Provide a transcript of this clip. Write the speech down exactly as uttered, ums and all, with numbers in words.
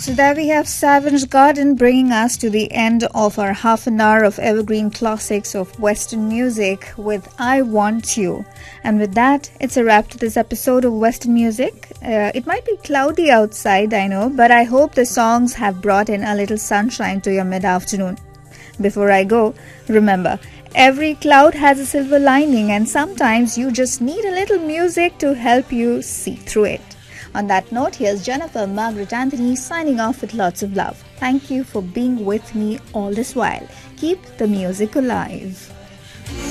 So there we have Savage Garden bringing us to the end of our half an hour of evergreen classics of Western music with I Want You. And with that, it's a wrap to this episode of Western Music. Uh, it might be cloudy outside, I know, but I hope the songs have brought in a little sunshine to your mid-afternoon. Before I go, remember, every cloud has a silver lining, and sometimes you just need a little music to help you see through it. On that note, here's Jennifer Margaret Anthony signing off with lots of love. Thank you for being with me all this while. Keep the music alive.